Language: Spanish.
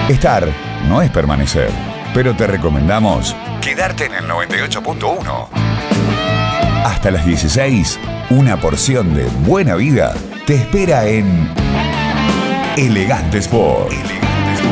Estar no es permanecer, pero te recomendamos quedarte en el 98.1. Hasta las 16, una porción de buena vida te espera en Elegante Sport.